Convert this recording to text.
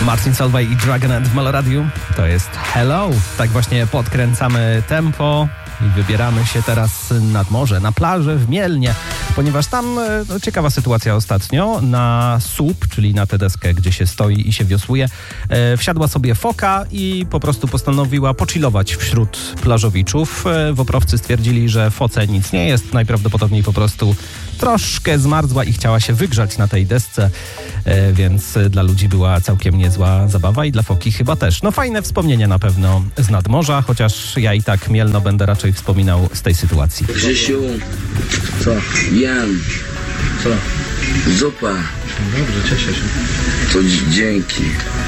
Marcin Solveig i Dragonet w Meloradiu. To jest Hello. Tak właśnie podkręcamy tempo i wybieramy się teraz nad morze, na plażę w Mielnie, ponieważ tam ciekawa sytuacja ostatnio. Na słup, czyli na tę deskę, gdzie się stoi i się wiosłuje, wsiadła sobie foka i po prostu postanowiła pochillować wśród plażowiczów. Woprowcy stwierdzili, że foce nic nie jest, najprawdopodobniej po prostu troszkę zmarzła i chciała się wygrzać na tej desce, więc dla ludzi była całkiem niezła zabawa i dla foki chyba też. No fajne wspomnienia na pewno z nadmorza, chociaż ja i tak Mielno będę raczej wspominał z tej sytuacji. Grzesiu, Co? jem, Co? zupa, Dobrze, cieszę się. to dzięki.